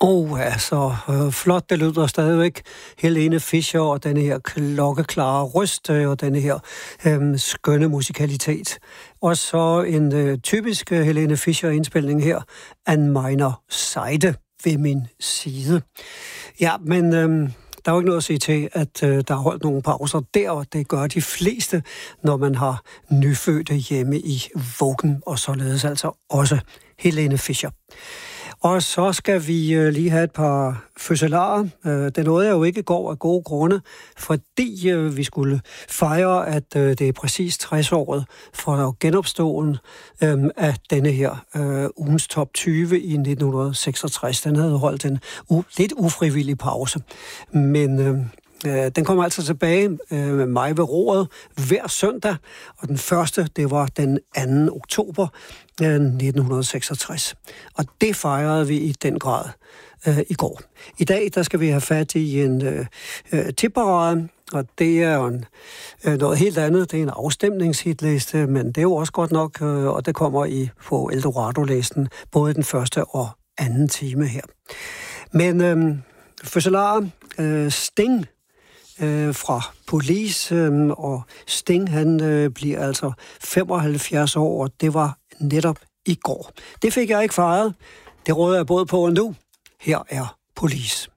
Altså, flot, det lyder stadigvæk. Helene Fischer og denne her klokkeklare røst og denne her skønne musikalitet. Og så en typisk Helene Fischer-indspilning her, An meiner Seite, ved min side. Ja, men der er jo ikke noget at sige til, at der er holdt nogle pauser der, og det gør de fleste, når man har nyfødte hjemme i vuggen, og således altså også Helene Fischer. Og så skal vi lige have et par fødselarer. Det nåede jeg jo ikke i går af gode grunde, fordi vi skulle fejre, at det er præcis 60-året for genopståen af denne her ugens top 20 i 1966. Den havde holdt en lidt ufrivillig pause, men den kommer altså tilbage med mig ved roret hver søndag, og den første, det var den 2. oktober 1966. Og det fejrede vi i den grad i går. I dag, der skal vi have fat i en tipparade, og det er jo noget helt andet. Det er en afstemningshitliste, men det er jo også godt nok, og det kommer på Eldorado-listen, både den første og anden time her. Men fødselarer, Sting, fra Police, og Sting, han bliver altså 75 år, og det var netop i går. Det fik jeg ikke fejret. Det råder jeg både på, og nu. Her er Police.